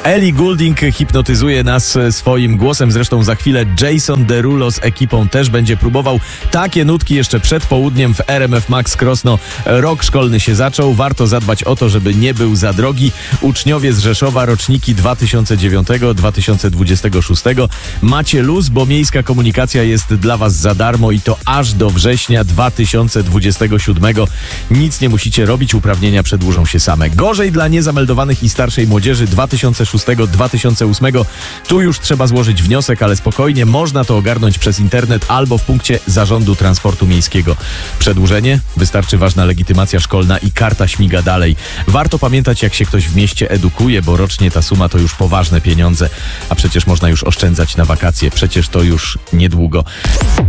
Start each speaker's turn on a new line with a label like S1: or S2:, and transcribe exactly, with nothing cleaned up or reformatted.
S1: Ellie Goulding hipnotyzuje nas swoim głosem. Zresztą za chwilę Jason Derulo z ekipą też będzie próbował takie nutki jeszcze przed południem w R M F Max Krosno. Rok szkolny się zaczął. Warto zadbać o to, żeby nie był za drogi. Uczniowie z Rzeszowa, roczniki dwa tysiące dziewiąty do dwa tysiące dwudziestego szóstego. Macie luz, bo miejska komunikacja jest dla was za darmo i to aż do września dwa tysiące dwudziestego siódmego. Nic nie musicie robić, uprawnienia przedłużą się same. Gorzej dla niezameldowanych i starszej młodzieży dwa tysiące szóstego do dwa tysiące ósmego. Tu już trzeba złożyć wniosek, ale spokojnie, można to ogarnąć przez internet albo w punkcie Zarządu Transportu Miejskiego. Przedłużenie? Wystarczy ważna legitymacja szkolna i karta śmiga dalej. Warto pamiętać, jak się ktoś w mieście edukuje, bo rocznie ta suma to już poważne pieniądze, a przecież można już oszczędzać na wakacje. Przecież to już niedługo.